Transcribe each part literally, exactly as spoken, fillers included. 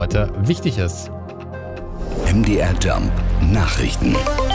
heute wichtig ist. M D R Jump Nachrichten.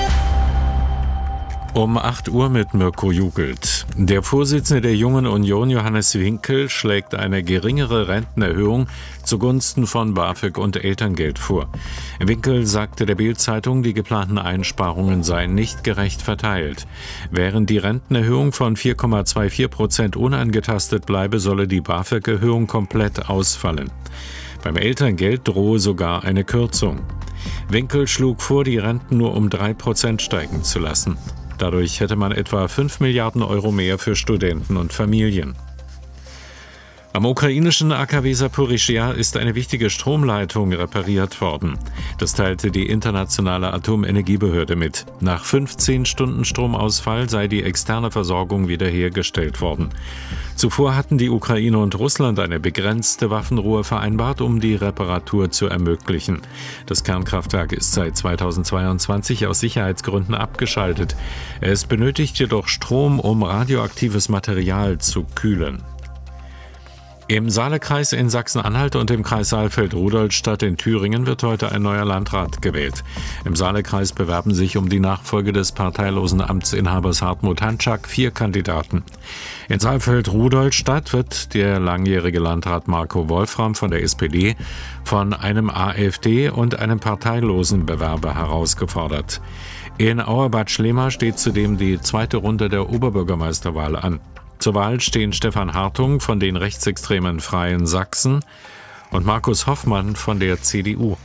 Um acht Uhr mit Mirko Jugelt. Der Vorsitzende der Jungen Union, Johannes Winkel, schlägt eine geringere Rentenerhöhung zugunsten von BAföG und Elterngeld vor. Winkel sagte der Bild-Zeitung, die geplanten Einsparungen seien nicht gerecht verteilt. Während die Rentenerhöhung von vier Komma vierundzwanzig Prozent unangetastet bleibe, solle die BAföG-Erhöhung komplett ausfallen. Beim Elterngeld drohe sogar eine Kürzung. Winkel schlug vor, die Renten nur um drei Prozent steigen zu lassen. Dadurch hätte man etwa fünf Milliarden Euro mehr für Studenten und Familien. Am ukrainischen A K W Saporischschja ist eine wichtige Stromleitung repariert worden. Das teilte die internationale Atomenergiebehörde mit. Nach fünfzehn Stunden Stromausfall sei die externe Versorgung wiederhergestellt worden. Zuvor hatten die Ukraine und Russland eine begrenzte Waffenruhe vereinbart, um die Reparatur zu ermöglichen. Das Kernkraftwerk ist seit zweitausendzweiundzwanzig aus Sicherheitsgründen abgeschaltet. Es benötigt jedoch Strom, um radioaktives Material zu kühlen. Im Saalekreis in Sachsen-Anhalt und im Kreis Saalfeld-Rudolstadt in Thüringen wird heute ein neuer Landrat gewählt. Im Saalekreis bewerben sich um die Nachfolge des parteilosen Amtsinhabers Hartmut Hanczak vier Kandidaten. In Saalfeld-Rudolstadt wird der langjährige Landrat Marco Wolfram von der S P D von einem AfD und einem parteilosen Bewerber herausgefordert. In Auerbad Schlema steht zudem die zweite Runde der Oberbürgermeisterwahl an. Zur Wahl stehen Stefan Hartung von den rechtsextremen Freien Sachsen und Markus Hoffmann von der C D U.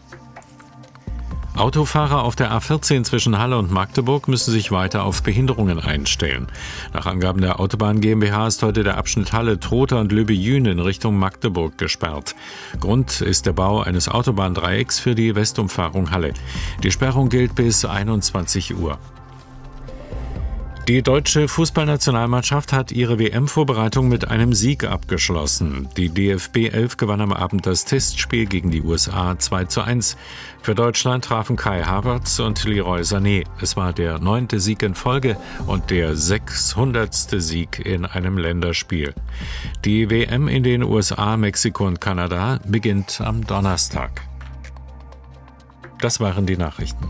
Autofahrer auf der A vierzehn zwischen Halle und Magdeburg müssen sich weiter auf Behinderungen einstellen. Nach Angaben der Autobahn GmbH ist heute der Abschnitt Halle-Trotha und Lübbe-Jühn in Richtung Magdeburg gesperrt. Grund ist der Bau eines Autobahndreiecks für die Westumfahrung Halle. Die Sperrung gilt bis einundzwanzig Uhr. Die deutsche Fußballnationalmannschaft hat ihre W M-Vorbereitung mit einem Sieg abgeschlossen. Die D F B elf gewann am Abend das Testspiel gegen die U S A zwei zu eins. Für Deutschland trafen Kai Havertz und Leroy Sané. Es war der neunte Sieg in Folge und der sechshundertste Sieg in einem Länderspiel. Die W M in den U S A, Mexiko und Kanada beginnt am Donnerstag. Das waren die Nachrichten.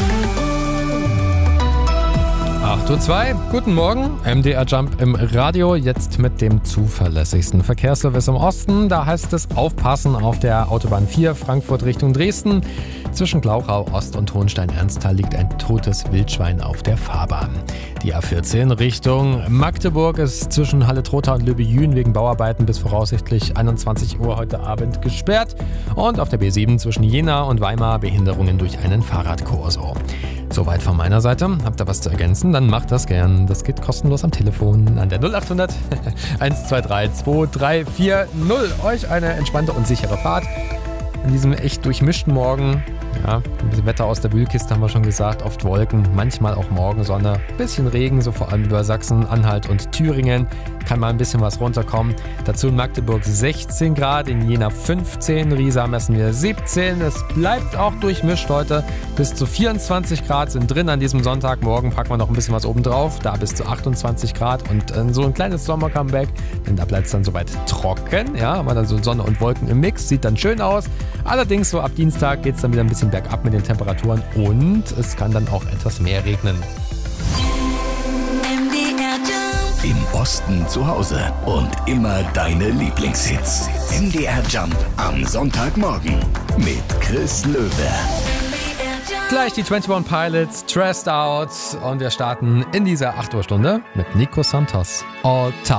acht Uhr zwei, guten Morgen, M D R Jump im Radio, jetzt mit dem zuverlässigsten Verkehrsservice im Osten. Da heißt es aufpassen auf der Autobahn vier Frankfurt Richtung Dresden. Zwischen Glauchau Ost und Hohenstein-Ernsthal liegt ein totes Wildschwein auf der Fahrbahn. Die A vierzehn Richtung Magdeburg ist zwischen Halle-Trotha und Lübbe-Jühn wegen Bauarbeiten bis voraussichtlich einundzwanzig Uhr heute Abend gesperrt. Und auf der B sieben zwischen Jena und Weimar Behinderungen durch einen Fahrradkorso. Soweit von meiner Seite. Habt ihr was zu ergänzen? Dann macht das gern. Das geht kostenlos am Telefon an der null acht hundert eins zwei drei zwei drei vier null. Euch eine entspannte und sichere Fahrt in diesem echt durchmischten Morgen. Ja, das Wetter aus der Wühlkiste haben wir schon gesagt. Oft Wolken, manchmal auch Morgensonne. Bisschen Regen, so vor allem über Sachsen, Anhalt und Thüringen. Kann mal ein bisschen was runterkommen. Dazu in Magdeburg sechzehn Grad, in Jena fünfzehn, Riesa messen wir siebzehn. Es bleibt auch durchmischt heute. Bis zu vierundzwanzig Grad sind drin an diesem Sonntag. Morgen packen wir noch ein bisschen was oben drauf. Da bis zu achtundzwanzig Grad und äh, so ein kleines Sommer-Comeback. Denn da bleibt es dann soweit trocken. Ja, haben wir dann so Sonne und Wolken im Mix. Sieht dann schön aus. Allerdings so ab Dienstag geht es dann wieder ein bisschen bergab mit den Temperaturen und es kann dann auch etwas mehr regnen. Im Osten zu Hause und immer deine Lieblingshits. M D R Jump am Sonntagmorgen mit Chris Löwe. Gleich die einundzwanzig Pilots, Stressed Out und wir starten in dieser acht Uhr Stunde mit Nico Santos. All Time.